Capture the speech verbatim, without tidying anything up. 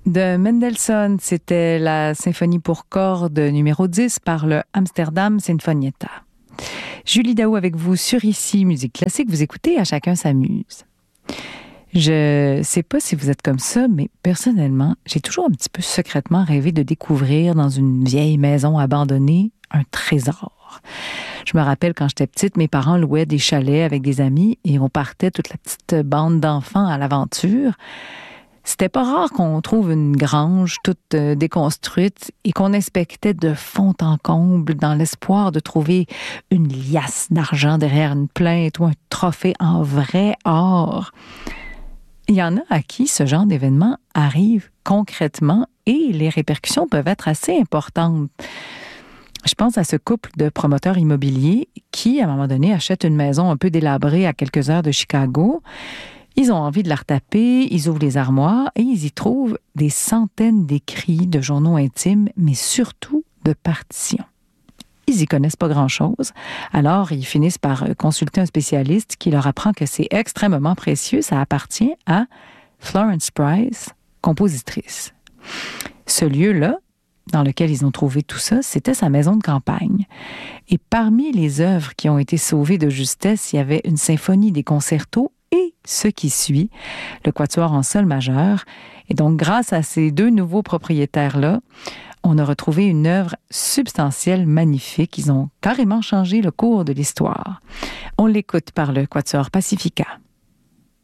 De Mendelssohn, c'était la symphonie pour cordes numéro dix par le Amsterdam Sinfonietta. Julie Daou avec vous sur Ici Musique Classique. Vous écoutez À chacun s'amuse. Je sais pas si vous êtes comme ça, mais personnellement, j'ai toujours un petit peu secrètement rêvé de découvrir dans une vieille maison abandonnée un trésor. Je me rappelle quand j'étais petite, mes parents louaient des chalets avec des amis et on partait toute la petite bande d'enfants à l'aventure. C'était pas rare qu'on trouve une grange toute euh, déconstruite et qu'on inspectait de fond en comble dans l'espoir de trouver une liasse d'argent derrière une plainte ou un trophée en vrai or. Il y en a à qui ce genre d'événement arrive concrètement et les répercussions peuvent être assez importantes. Je pense à ce couple de promoteurs immobiliers qui, à un moment donné, achètent une maison un peu délabrée à quelques heures de Chicago. Ils ont envie de la retaper, ils ouvrent les armoires et ils y trouvent des centaines d'écrits de journaux intimes, mais surtout de partitions. Ils y connaissent pas grand-chose, alors ils finissent par consulter un spécialiste qui leur apprend que c'est extrêmement précieux, ça appartient à Florence Price, compositrice. Ce lieu-là, dans lequel ils ont trouvé tout ça, c'était sa maison de campagne. Et parmi les œuvres qui ont été sauvées de justesse, il y avait une symphonie des concertos et ce qui suit, le quatuor en sol majeur. Et donc, grâce à ces deux nouveaux propriétaires-là, on a retrouvé une œuvre substantielle, magnifique. Ils ont carrément changé le cours de l'histoire. On l'écoute par le quatuor Pacifica.